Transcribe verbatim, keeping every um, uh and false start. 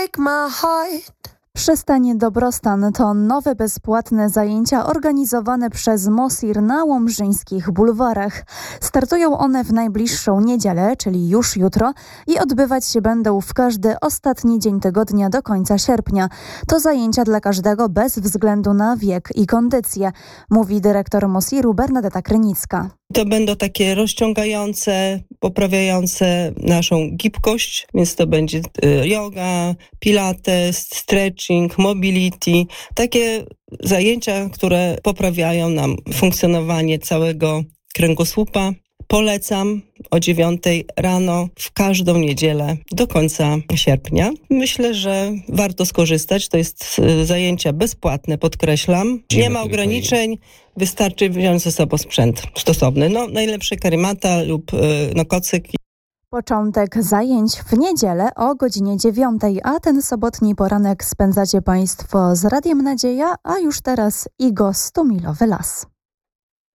Przystań Dobrostan to nowe bezpłatne zajęcia organizowane przez Mosir na łomżyńskich bulwarach. Startują one w najbliższą niedzielę, czyli już jutro, i odbywać się będą w każdy ostatni dzień tygodnia do końca sierpnia. To zajęcia dla każdego bez względu na wiek i kondycję, mówi dyrektor Mosiru Bernadeta Krynicka. To będą takie rozciągające, poprawiające naszą gibkość, więc to będzie yoga, pilates, stretching, mobility. Takie zajęcia, które poprawiają nam funkcjonowanie całego kręgosłupa. Polecam o dziewiątej rano w każdą niedzielę do końca sierpnia. Myślę, że warto skorzystać. To jest zajęcia bezpłatne, podkreślam. Nie ma ograniczeń, wystarczy wziąć ze sobą sprzęt stosowny. No, najlepszy karimata lub no, kocyk. Początek zajęć w niedzielę o godzinie dziewiątej, a ten sobotni poranek spędzacie Państwo z Radiem Nadzieja, a już teraz Igo Stumilowy Las.